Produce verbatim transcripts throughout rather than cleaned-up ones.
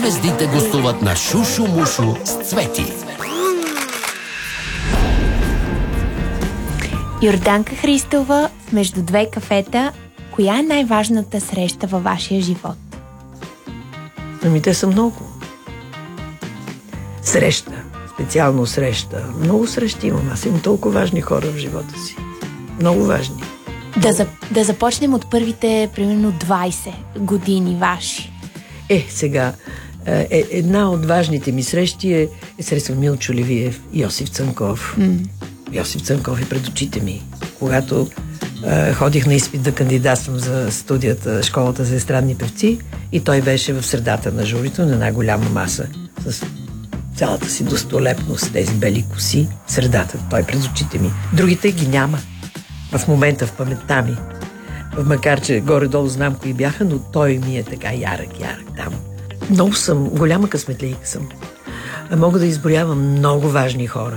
звездите гостуват на Шушу Мушу с Цвети. Йорданка Христова, между две кафета. Коя е най-важната среща във вашия живот? Ами те са много. Среща, специално среща. Много срещи имам. Аз имам толкова важни хора в живота си. Много важни. Да, за, да започнем от първите, примерно, двайсет години ваши. Е, сега, е, една от важните ми срещи е, е среща Милчо Левиев и Йосиф Цанков. Mm. Йосиф Цанков е пред очите ми. Когато е, ходих на изпит да кандидатствам за студията, школата за естрадни певци, и той беше в средата на журито, на една голяма маса, с цялата си достолепност, тези бели коси, средата, той пред очите ми. Другите ги няма в момента в паметта ми. Макар че горе-долу знам кои бяха, но той ми е така ярък, ярък там. Много съм, голяма късметлийка съм. Мога да изброявам много важни хора.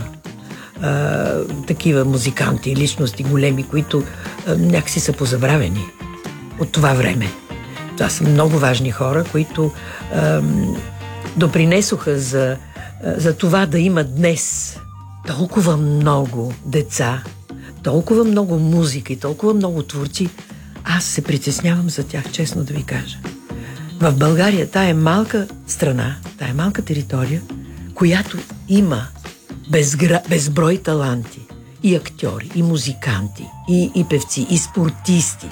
А, такива музиканти, личности големи, които а, някакси са позабравени от това време. Това са много важни хора, които а, допринесоха за, а, за това да има днес толкова много деца, толкова много музика и толкова много творци. Аз се притеснявам за тях, честно да ви кажа. В България тая е малка страна, тая е малка територия, която има безгра... безброй таланти. И актьори, и музиканти, и, и певци, и спортисти.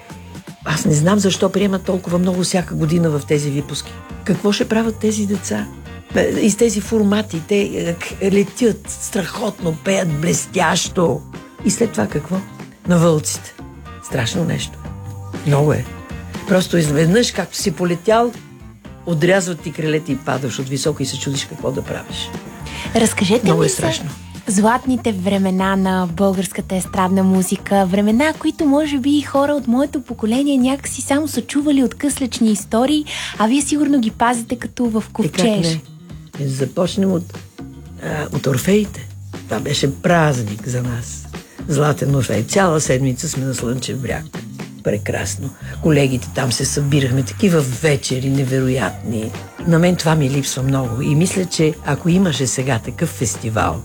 Аз не знам защо приемат толкова много всяка година в тези випуски. Какво ще правят тези деца? Из тези формати те летят страхотно, пеят блестящо. И след това какво? На вълците. Страшно нещо. Много е. Просто изведнъж, както си полетял, отрязват ти крилете и падаш от високо и се чудиш какво да правиш. Разкажете Много ми е страшно. Златните времена на българската естрадна музика. Времена, които може би хора от моето поколение някакси само са чували от къслечни истории, а вие сигурно ги пазите като в ковчеж. Е, не? Започнем от, а, от Орфеите. Това беше празник за нас. Златен Орфей. Цяла седмица сме на Слънчев бряг. Прекрасно. Колегите там се събирахме, такива вечери невероятни. На мен това ми липсва много. И мисля, че ако имаше сега такъв фестивал,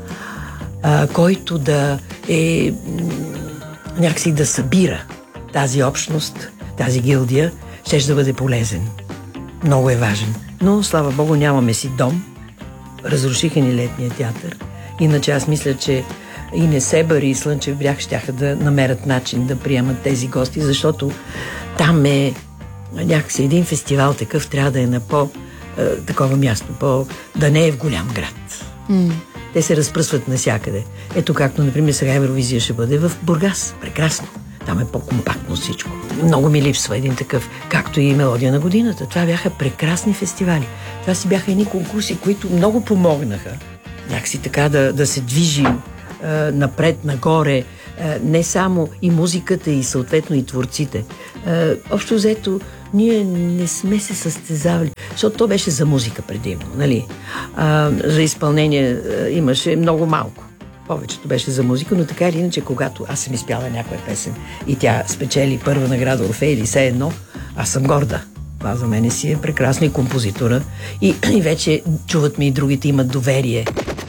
а, който да е някакси да събира тази общност, тази гилдия, ще да бъде полезен. Много е важен. Но, слава Богу, нямаме си дом. Разрушиха ни летния театър. Иначе аз мисля, че и Несебър, и Слънчев бряг щяха да намерят начин да приемат тези гости, защото там е някакси един фестивал такъв, трябва да е на по е, такова място, по, да не е в голям град. Mm. Те се разпръсват навсякъде. Ето както, например, сега Евровизия ще бъде в Бургас. Прекрасно. Там е по-компактно всичко. Много ми липсва един такъв, както и Мелодия на годината. Това бяха прекрасни фестивали. Това си бяха едни конкурси, които много помогнаха някакси така да, да се движим напред, нагоре, не само и музиката, и съответно и творците. Общо взето, ние не сме се състезавали, защото то беше за музика предимно, нали? А, за изпълнение имаше много малко. Повечето беше за музика, но така или иначе, когато аз съм изпяла някоя песен и тя спечели първа награда Орфей или все едно, аз съм горда. Това за мен си е прекрасно и композитора. И, и вече чуват ми и другите, имат доверие.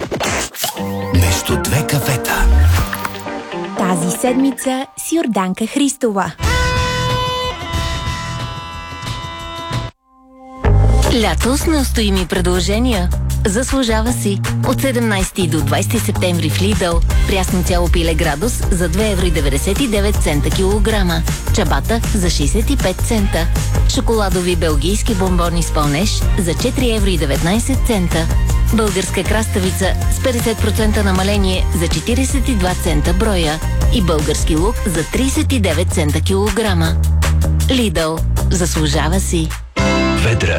Между две кафета. Тази седмица с Йорданка Христова. Лято с неустоими предложения. Заслужава си. От седемнайсети до двайсети септември в Lidl прясно цяло пиле градус за две евро и деветдесет и девет цента килограма. Чабата за шейсет и пет цента. Шоколадови белгийски бомбони с пълнеж за четири евро и деветнайсет цента. Българска краставица с петдесет процента намаление за четирийсет и два цента броя. И български лук за трийсет и девет цента килограма. Lidl. Заслужава си. Ведра